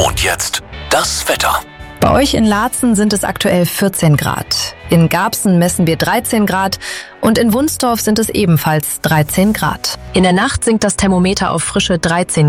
Und jetzt das Wetter. Bei euch in Laatzen sind es aktuell 14 Grad. In Garbsen messen wir 13 Grad und in Wunstorf sind es ebenfalls 13 Grad. In der Nacht sinkt das Thermometer auf frische 13